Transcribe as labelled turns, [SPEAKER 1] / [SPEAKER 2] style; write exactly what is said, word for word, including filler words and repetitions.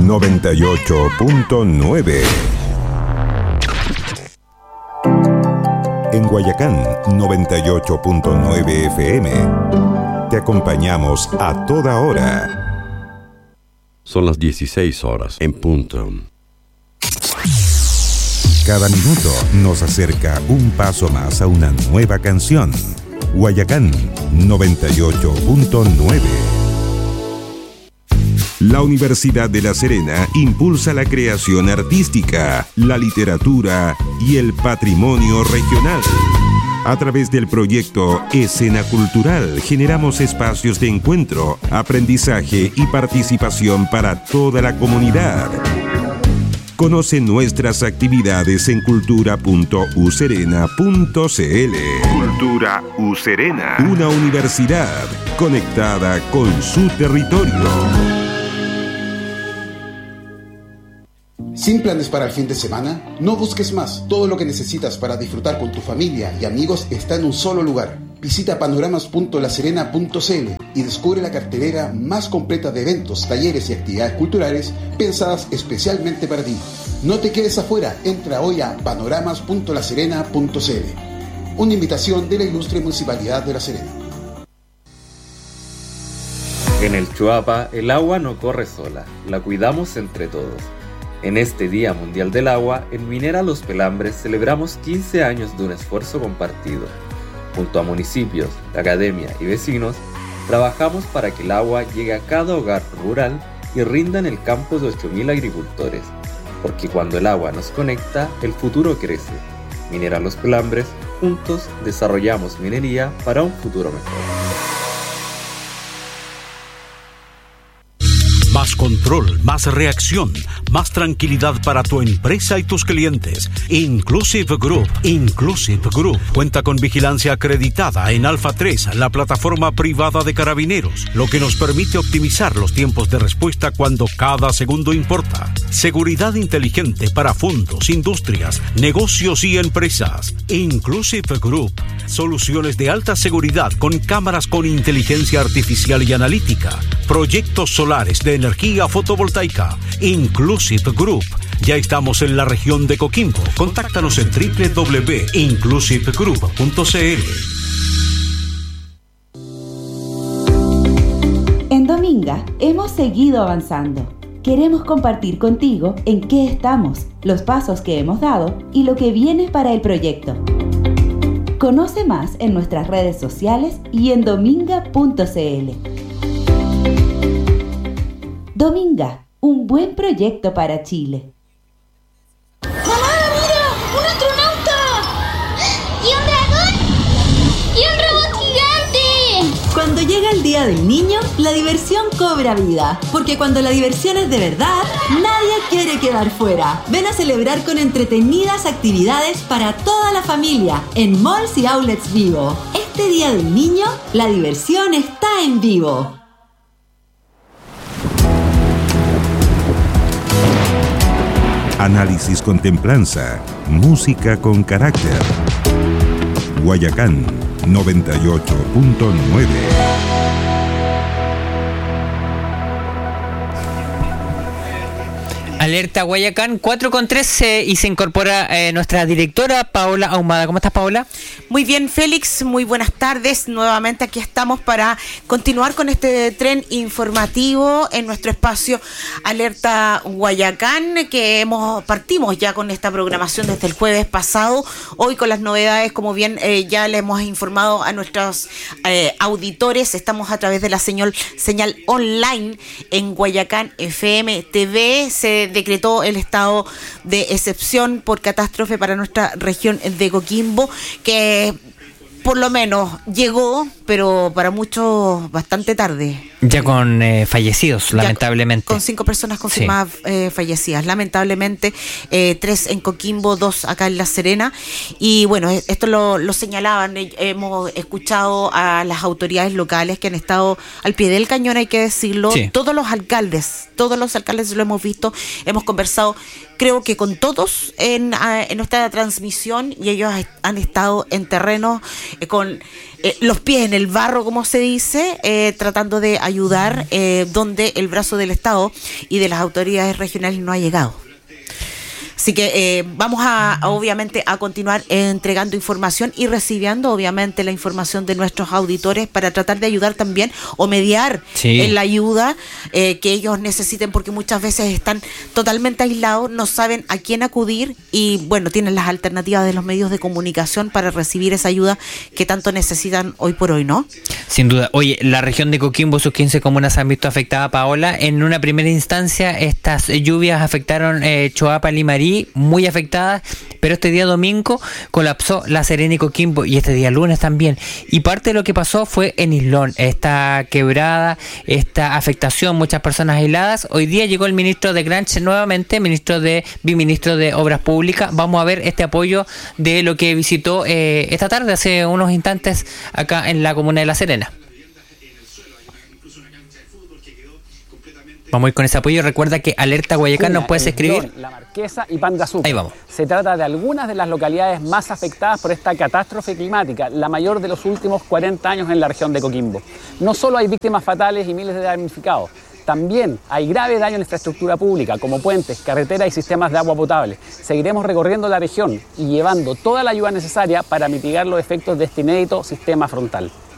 [SPEAKER 1] noventa y ocho punto nueve. En Guayacán, noventa y ocho punto nueve F M. Te acompañamos a toda hora.
[SPEAKER 2] Son las dieciséis horas en punto.
[SPEAKER 1] Cada minuto nos acerca un paso más a una nueva canción. Guayacán, noventa y ocho punto nueve. La Universidad de La Serena impulsa la creación artística, la literatura y el patrimonio regional. A través del proyecto Escena Cultural generamos espacios de encuentro, aprendizaje y participación para toda la comunidad. Conoce nuestras actividades en cultura punto u serena punto c l. Cultura U Serena, una universidad conectada con su territorio.
[SPEAKER 3] ¿Sin planes para el fin de semana? No busques más. Todo lo que necesitas para disfrutar con tu familia y amigos está en un solo lugar. Visita panoramas punto la serena punto c l y descubre la cartelera más completa de eventos, talleres y actividades culturales pensadas especialmente para ti. No te quedes afuera. Entra hoy a panoramas punto la serena punto c l. Una invitación de la ilustre Municipalidad de La Serena.
[SPEAKER 4] En el Chuapa, el agua no corre sola. La cuidamos entre todos. En este Día Mundial del Agua, en Minera Los Pelambres celebramos quince años de un esfuerzo compartido. Junto a municipios, academia y vecinos, trabajamos para que el agua llegue a cada hogar rural y rinda en el campo de ocho mil agricultores. Porque cuando el agua nos conecta, el futuro crece. Minera Los Pelambres, juntos desarrollamos minería para un futuro mejor.
[SPEAKER 5] Más control, más reacción, más tranquilidad para tu empresa y tus clientes. Inclusive Group. Inclusive Group cuenta con vigilancia acreditada en Alfa tres, la plataforma privada de carabineros, lo que nos permite optimizar los tiempos de respuesta cuando cada segundo importa. Seguridad inteligente para fondos, industrias, negocios y empresas. Inclusive Group. Soluciones de alta seguridad con cámaras con inteligencia artificial y analítica. Proyectos solares de energía fotovoltaica. Inclusive Group. Ya estamos en la región de Coquimbo. Contáctanos en doble u doble u doble u punto inclusive group punto c l.
[SPEAKER 6] En Dominga hemos seguido avanzando. Queremos compartir contigo en qué estamos, los pasos que hemos dado y lo que viene para el proyecto. Conoce más en nuestras redes sociales y en dominga punto c l. Dominga, un buen proyecto para Chile.
[SPEAKER 7] ¡Mamá, mira! ¡Un astronauta! ¿Y un dragón? ¡Y un robot gigante!
[SPEAKER 8] Cuando llega el Día del Niño, la diversión cobra vida. Porque cuando la diversión es de verdad, nadie quiere quedar fuera. Ven a celebrar con entretenidas actividades para toda la familia en malls y outlets Vivo. Este Día del Niño, la diversión está en Vivo.
[SPEAKER 1] Análisis con templanza, música con carácter. Guayacán, noventa y ocho punto nueve.
[SPEAKER 9] Alerta Guayacán, cuatro con trece, y se incorpora eh, nuestra directora Paola Ahumada. ¿Cómo estás, Paola?
[SPEAKER 10] Muy bien, Félix, muy buenas tardes. Nuevamente aquí estamos para continuar con este tren informativo en nuestro espacio Alerta Guayacán, que hemos partimos ya con esta programación desde el jueves pasado. Hoy con las novedades, como bien eh, ya le hemos informado a nuestros eh, auditores, estamos a través de la señal, señal online en Guayacán F M T V. Se decretó el estado de excepción por catástrofe para nuestra región de Coquimbo, que por lo menos llegó, pero para muchos bastante tarde.
[SPEAKER 9] Ya con eh, fallecidos, ya lamentablemente.
[SPEAKER 10] Con cinco personas confirmadas sí. eh, fallecidas. Lamentablemente, eh, tres en Coquimbo, dos acá en La Serena. Y bueno, esto lo, lo señalaban. Eh, hemos escuchado a las autoridades locales que han estado al pie del cañón, hay que decirlo. Sí. Todos los alcaldes, todos los alcaldes lo hemos visto. Hemos conversado, creo que con todos en, en nuestra transmisión, y ellos han estado en terrenos eh, con eh, los pies en el barro, como se dice, eh, tratando de ayudar eh, donde el brazo del Estado y de las autoridades regionales no ha llegado. Así que eh, vamos a, a obviamente a continuar eh, entregando información y recibiendo obviamente la información de nuestros auditores para tratar de ayudar también o mediar
[SPEAKER 9] sí.
[SPEAKER 10] en la ayuda eh, que ellos necesiten, porque muchas veces están totalmente aislados, no saben a quién acudir y bueno, tienen las alternativas de los medios de comunicación para recibir esa ayuda que tanto necesitan hoy por hoy, ¿no?
[SPEAKER 9] Sin duda. Oye, la región de Coquimbo, sus quince comunas se han visto afectadas, Paola. En una primera instancia, estas lluvias afectaron eh, Choapa, Limarí, muy afectadas, pero este día domingo colapsó La Serena y Coquimbo, y este día lunes también. Y parte de lo que pasó fue en Islón, esta quebrada, esta afectación, muchas personas aisladas. Hoy día llegó el ministro de Granch nuevamente, ministro de biministro de Obras Públicas. Vamos a ver este apoyo de lo que visitó eh, esta tarde, hace unos instantes, acá en la comuna de La Serena. Vamos a ir con ese apoyo. Recuerda que Alerta Guayacán nos puedes escribir.
[SPEAKER 11] La Marquesa y Pan de Azúcar.
[SPEAKER 9] Ahí vamos.
[SPEAKER 11] Se trata de algunas de las localidades más afectadas por esta catástrofe climática, la mayor de los últimos cuarenta años en la región de Coquimbo. No solo hay víctimas fatales y miles de damnificados, también hay grave daño en la infraestructura pública, como puentes, carreteras y sistemas de agua potable. Seguiremos recorriendo la región y llevando toda la ayuda necesaria para mitigar los efectos de este inédito sistema frontal.